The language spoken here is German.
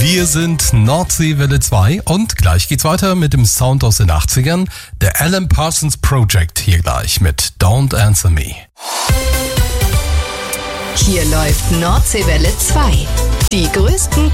Wir sind Nordseewelle 2 und gleich geht's weiter mit dem Sound aus den 80ern. Der Alan Parsons Project hier gleich mit Don't Answer Me. Hier läuft Nordseewelle 2. Die größten